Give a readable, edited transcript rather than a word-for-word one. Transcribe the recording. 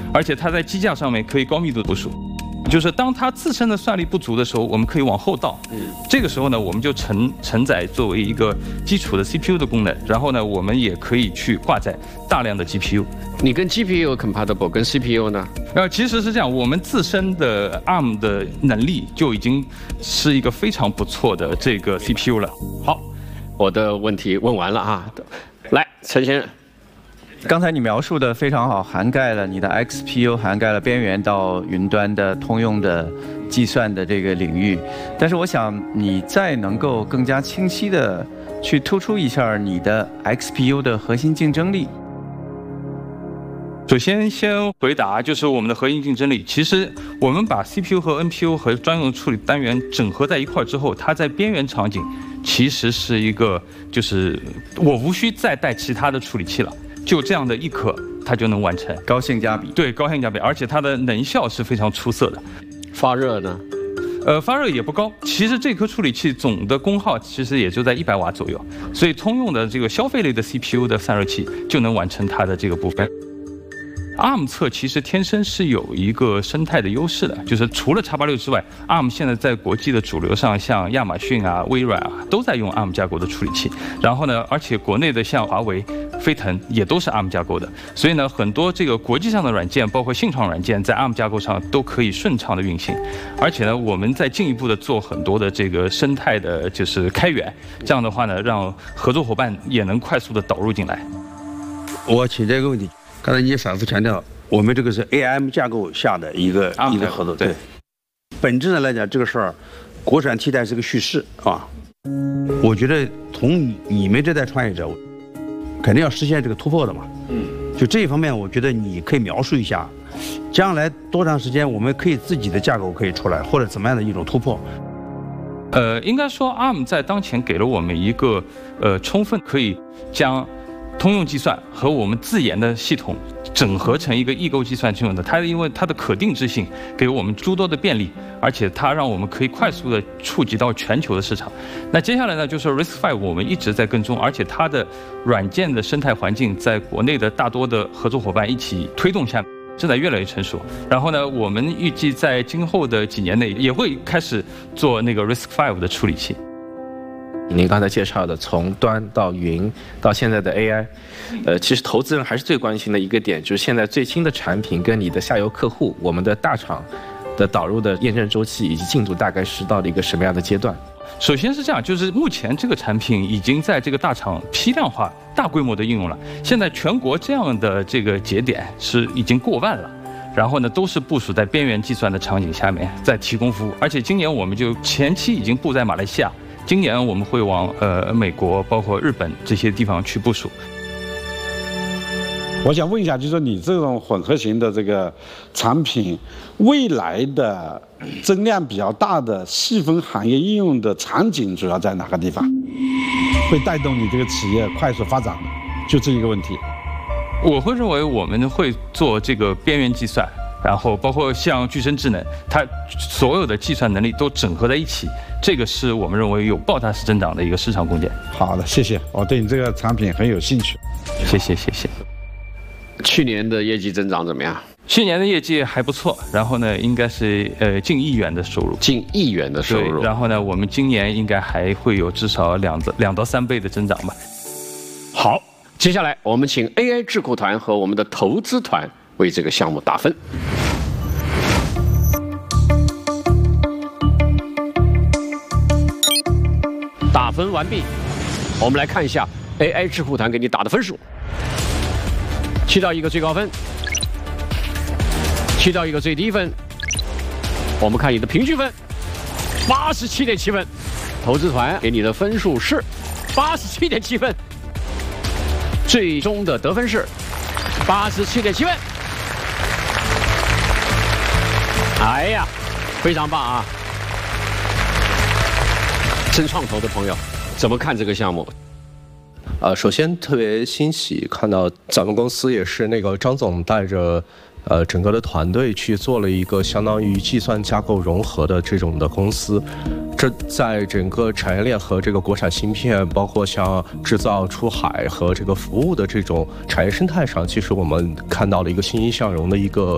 而且它在机架上面可以高密度部署。就是当它自身的算力不足的时候，我们可以往后倒。这个时候呢，我们就承载作为一个基础的 CPU 的功能，然后呢，我们也可以去挂载大量的 GPU。 你跟 GPU compatible， 跟 CPU 呢？ 其实是这样，我们自身的 ARM 的能力就已经是一个非常不错的这个 CPU 了。 好，我的问题问完了啊，来，陈先生。 刚才你描述的非常好，涵盖了你的 XPU， 涵盖了边缘到云端的通用的计算的这个领域。但是我想你再能够更加清晰的去突出一下你的 XPU 的核心竞争力。 首先回答就是我们的核心竞争力。其实我们把 CPU 和 NPU 和专用处理单元整合在一块之后，它在边缘场景其实是一个，就是我无需再带其他的处理器了。就这样的一颗，它就能完成高性价比。 对，高性价比，而且它的能效是非常出色的。 发热呢？ 发热也不高。其实这颗处理器总的功耗其实也就在100瓦左右，所以通用的这个消费类的 CPU 的散热器就能完成它的这个部分。ARM 侧其实天生是有一个生态的优势的，就是除了 X86之外 ，ARM 现在在国际的主流上，像亚马逊啊、微软啊，都在用 ARM 架构的处理器。然后呢，而且国内的像华为、飞腾也都是 ARM 架构的，所以呢，很多这个国际上的软件，包括信创软件，在 ARM 架构上都可以顺畅的运行。而且呢，我们在进一步的做很多的这个生态的，就是开源，这样的话呢，让合作伙伴也能快速的导入进来。 我请这个问题。刚才你也反复强调，我们这个是 ARM 架构下的一个合作，对。本质上来讲，这个事儿，国产替代是个叙事啊。我觉得从你们这代创业者，肯定要实现这个突破的嘛。就这一方面，我觉得你可以描述一下，将来多长时间我们可以自己的架构可以出来，或者怎么样的一种突破。 应该说 ARM 在当前给了我们一个充分可以将通用计算和我们自研的系统整合成一个异构计算系统的，它因为它的可定制性给我们诸多的便利，而且它让我们可以快速的触及到全球的市场。那接下来呢，就是 RISC-V 我们一直在跟踪，而且它的软件的生态环境在国内的大多的合作伙伴一起推动下，正在越来越成熟。然后呢，我们预计在今后的几年内也会开始做那个 RISC-V 的处理器。 您刚才介绍的从端到云到现在的 AI，其实投资人还是最关心的一个点，就是现在最新的产品跟你的下游客户，我们的大厂的导入的验证周期以及进度大概是到了一个什么样的阶段？ 首先是这样，就是目前这个产品已经在这个大厂批量化、大规模的应用了。现在全国这样的这个节点是已经过万了。然后呢，都是部署在边缘计算的场景下面，在提供服务。而且今年我们就前期已经布在马来西亚。今年我们会往美国，包括日本这些地方去部署。 我想问一下，就是说你这种混合型的这个产品，未来的增量比较大的细分行业应用的场景主要在哪个地方，会带动你这个企业快速发展的？就这一个问题。 我会认为我们会做这个边缘计算。然后包括像具身智能，它所有的计算能力都整合在一起，这个是我们认为有爆炸式增长的一个市场空间。 好的，谢谢，我对你这个产品很有兴趣。 谢谢。 去年的业绩增长怎么样？ 去年的业绩还不错，然后呢，应该是近1亿元的收入。 近1亿元的收入。 然后呢，我们今年应该还会有至少2到3倍的增长吧。 好，接下来我们请 AI 智库团和我们的投资团为这个项目打分。打分完毕，我们来看一下 AI 智库团给你打的分数：7到1个最高分，7到1个最低分。我们看你的平均分，87.7分。投资团给你的分数是87.7分，最终的得分是87.7分。哎呀，非常棒啊！真创投的朋友怎么看这个项目？ 首先特别欣喜看到咱们公司也是那个张总带着整个的团队去做了一个相当于计算架构融合的这种的公司。这在整个产业链和这个国产芯片，包括像制造、出海和这个服务的这种产业生态上，其实我们看到了一个欣欣向荣的一个